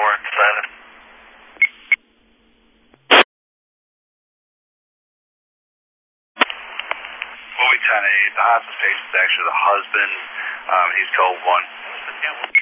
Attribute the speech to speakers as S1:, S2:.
S1: silent. Movie 10-8, the hospital patient's actually the husband. He's code 1.